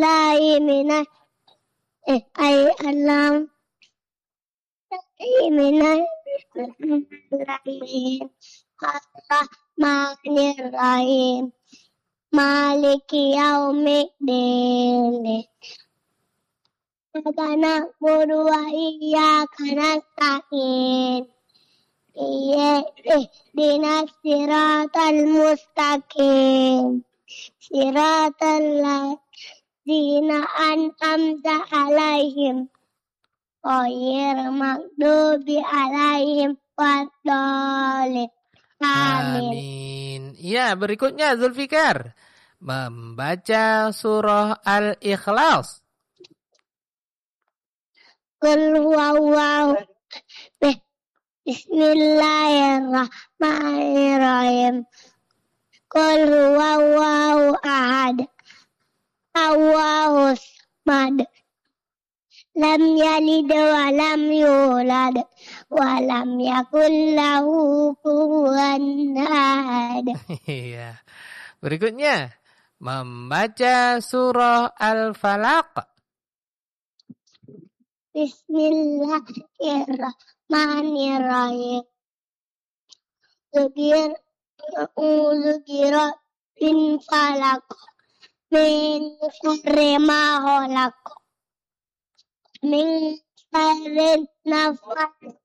Laimina ay alam Laimina Laim Ar-Rahmanir-Rahim Maliki Yaumiddin Iyyaka na'budu wa iyyaka nasta'in Ihdinas siratal mustaqim Siratal ladzina an'amta 'alaihim ghairil maghdubi 'alaihim waddallin. Amin. Ya, berikutnya Zulfikar membaca surah Al-Ikhlas. Qul huwallahu Bismillahirrahmanirrahim. Qul huwallahu ahad. Allahus samad. Lam yalid wa lam yulad wa lam yakul lahu kufuwan ahad. Iya. Berikutnya membaca surah Al-Falaq. Bismillahirrahmanirrahim. Zikir bin falak min syarri ma khalaq min syarri nafas